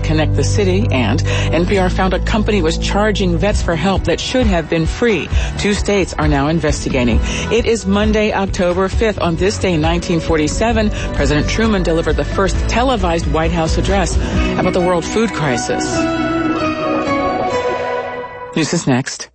connect the city, and NPR found a company was charging vets for help that should have been free. 2 states are now investigating. It is Monday, October 5th. On this day in 1947, President Truman delivered the first televised White House address about the world food crisis. News is next.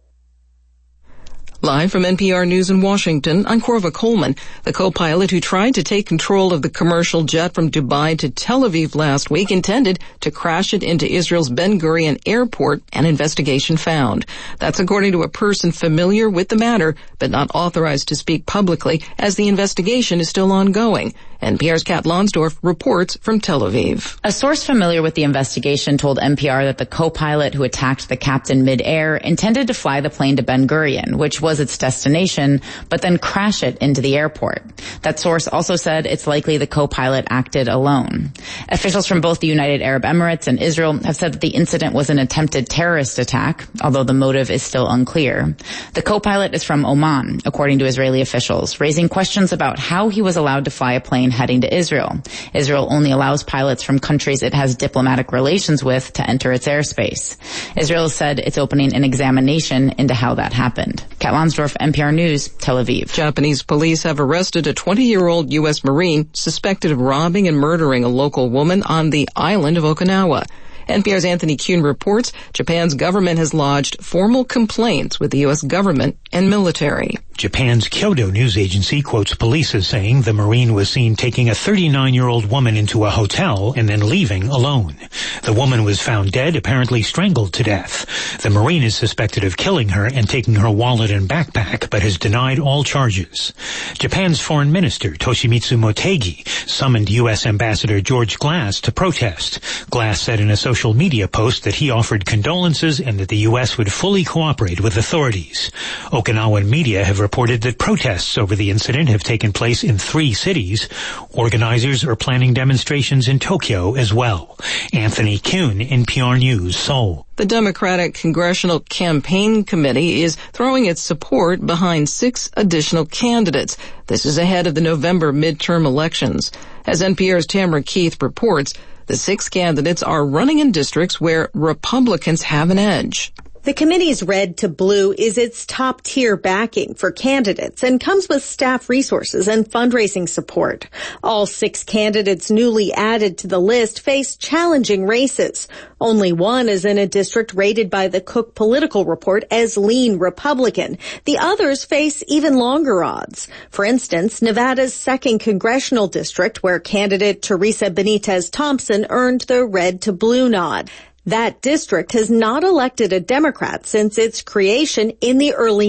Live from NPR News in Washington, I'm Corva Coleman. The co-pilot who tried to take control of the commercial jet from Dubai to Tel Aviv last week intended to crash it into Israel's Ben Gurion airport, an investigation found. That's according to a person familiar with the matter, but not authorized to speak publicly, as the investigation is still ongoing. NPR's Kat Lonsdorf reports from Tel Aviv. A source familiar with the investigation told NPR that the co-pilot who attacked the captain mid-air intended to fly the plane to Ben Gurion, which was its destination, but then crash it into the airport. That source also said it's likely the co-pilot acted alone. Officials from both the United Arab Emirates and Israel have said that the incident was an attempted terrorist attack, although the motive is still unclear. The co-pilot is from Oman, according to Israeli officials, raising questions about how he was allowed to fly a plane heading to Israel. Israel only allows pilots from countries it has diplomatic relations with to enter its airspace. Israel said it's opening an examination into how that happened. Kat Lonsdorf, NPR News, Tel Aviv. Japanese police have arrested a 20-year-old U.S. Marine suspected of robbing and murdering a local woman on the island of Okinawa. NPR's Anthony Kuhn reports Japan's government has lodged formal complaints with the U.S. government and military. Japan's Kyodo news agency quotes police as saying the Marine was seen taking a 39-year-old woman into a hotel and then leaving alone. The woman was found dead, apparently strangled to death. The Marine is suspected of killing her and taking her wallet and backpack, but has denied all charges. Japan's foreign minister, Toshimitsu Motegi, summoned U.S. Ambassador George Glass to protest. Glass said in a social media post that he offered condolences and that the U.S. would fully cooperate with authorities. Okinawan media have reported that protests over the incident have taken place in 3 cities. Organizers are planning demonstrations in Tokyo as well. Anthony Kuhn, NPR News, Seoul. The Democratic Congressional Campaign Committee is throwing its support behind 6 additional candidates. This is ahead of the November midterm elections. As NPR's Tamara Keith reports, the 6 candidates are running in districts where Republicans have an edge. The committee's Red to Blue is its top-tier backing for candidates and comes with staff resources and fundraising support. All 6 candidates newly added to the list face challenging races. Only one is in a district rated by the Cook Political Report as lean Republican. The others face even longer odds. For instance, Nevada's 2nd congressional district, where candidate Teresa Benitez Thompson earned the Red to Blue nod. That district has not elected a Democrat since its creation in the early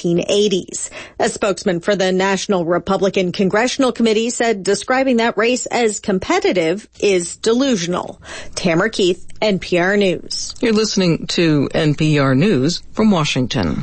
1980s. A spokesman for the National Republican Congressional Committee said describing that race as competitive is delusional. Tamara Keith, NPR News. You're listening to NPR News from Washington.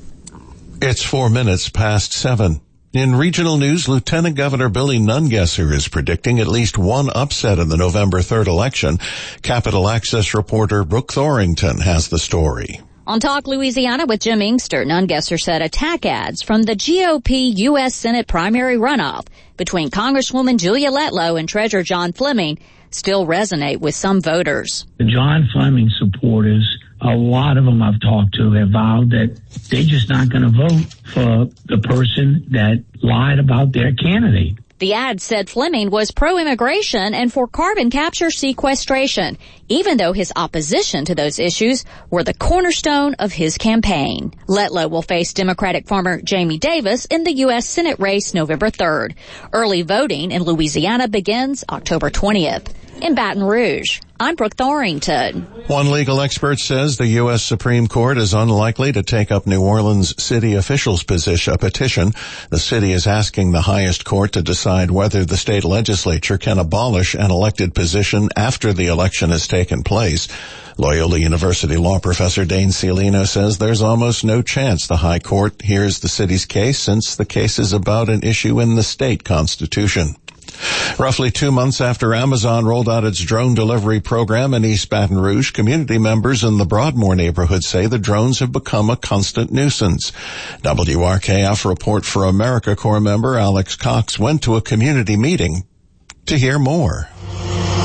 It's 4 minutes past 7. In regional news, Lieutenant Governor Billy Nungesser is predicting at least one upset in the November 3rd election. Capitol Access reporter Brooke Thorington has the story. On Talk Louisiana with Jim Inkster, Nungesser said attack ads from the GOP U.S. Senate primary runoff between Congresswoman Julia Letlow and Treasurer John Fleming still resonate with some voters. The John Fleming supporters, a lot of them I've talked to, have vowed that they're just not going to vote for the person that lied about their candidate. The ad said Fleming was pro-immigration and for carbon capture sequestration, even though his opposition to those issues were the cornerstone of his campaign. Letlow will face Democratic farmer Jamie Davis in the U.S. Senate race November 3rd. Early voting in Louisiana begins October 20th. In Baton Rouge, I'm Brooke Thorington. One legal expert says the U.S. Supreme Court is unlikely to take up New Orleans city officials' petition. The city is asking the highest court to decide whether the state legislature can abolish an elected position after the election has taken place. Loyola University law professor Dane Cialino says there's almost no chance the high court hears the city's case since the case is about an issue in the state constitution. Roughly 2 months after Amazon rolled out its drone delivery program in East Baton Rouge, community members in the Broadmoor neighborhood say the drones have become a constant nuisance. WRKF Report for America Corps member Alex Cox went to a community meeting to hear more.